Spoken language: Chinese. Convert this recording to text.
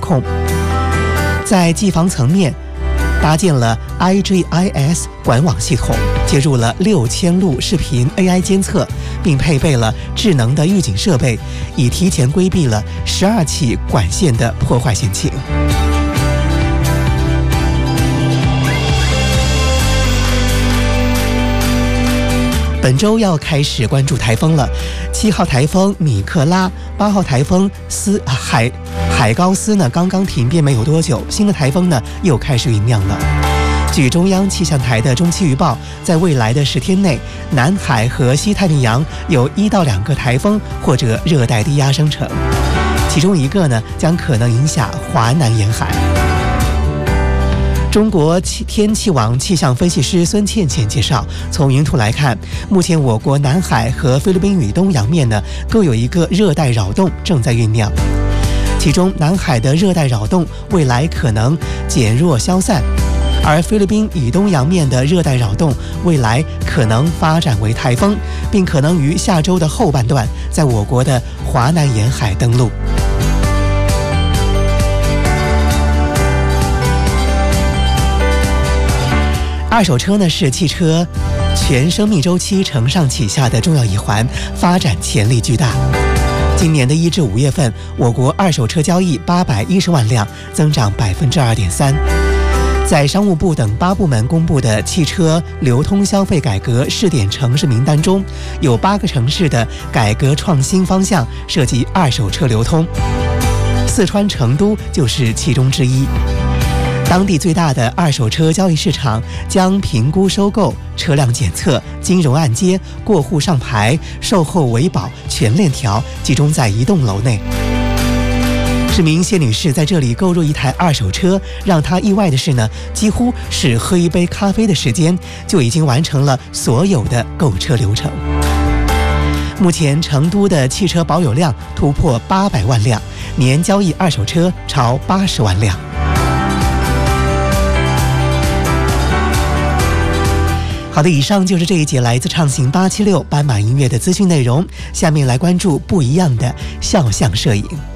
控。在机房层面，搭建了 IGIS 管网系统，接入了6000路视频 AI 监测，并配备了智能的预警设备，以提前规避了12起管线的破坏险情。本周要开始关注台风了，7号台风米克拉，8号台风海高斯呢刚刚停变没有多久，新的台风呢又开始酝酿了。据中央气象台的中期预报，在未来的10天内，南海和西太平洋有1到2个台风或者热带低压生成，其中一个呢将可能影响华南沿海。中国天气网气象分析师孙倩倩介绍，从云图来看，目前我国南海和菲律宾以东洋面呢各有一个热带扰动正在酝酿，其中南海的热带扰动未来可能减弱消散，而菲律宾以东洋面的热带扰动未来可能发展为台风，并可能于下周的后半段在我国的华南沿海登陆。二手车呢是汽车全生命周期承上启下的重要一环，发展潜力巨大。今年的1至5月份，我国二手车交易810万辆，增长2.3%。在商务部等8部门公布的汽车流通消费改革试点城市名单中，有8个城市的改革创新方向涉及二手车流通，四川成都就是其中之一。当地最大的二手车交易市场将评估收购、车辆检测、金融按揭、过户上牌、售后维保全链条集中在一栋楼内。这名谢女士在这里购入一台二手车，让她意外的是呢，几乎是喝一杯咖啡的时间就已经完成了所有的购车流程。目前成都的汽车保有量突破800万辆，年交易二手车超80万辆。好的，以上就是这一节来自畅行876斑马音乐的资讯内容。下面来关注不一样的肖像摄影。